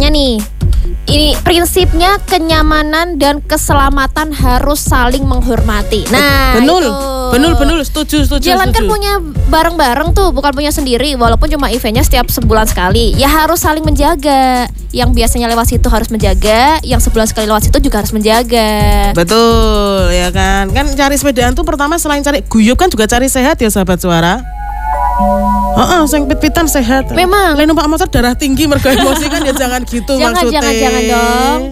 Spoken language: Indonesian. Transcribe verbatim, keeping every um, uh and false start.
misalnya nih, ini prinsipnya kenyamanan dan keselamatan harus saling menghormati. Nah, Benul, itu. benul, benul, setuju, setuju. Jalan kan setuju. punya bareng-bareng tuh, bukan punya sendiri. Walaupun cuma eventnya setiap sebulan sekali, ya harus saling menjaga. Yang biasanya lewat situ harus menjaga, yang sebulan sekali lewat situ juga harus menjaga. Betul, ya kan. Kan cari sepedaan tuh pertama selain cari guyup kan juga cari sehat ya sahabat suara. Heeh, sing pit-pitan sehat. Memang. Lain numpak motor darah tinggi mergo emosi kan ya jangan gitu Jangan, maksudnya. jangan, jangan dong.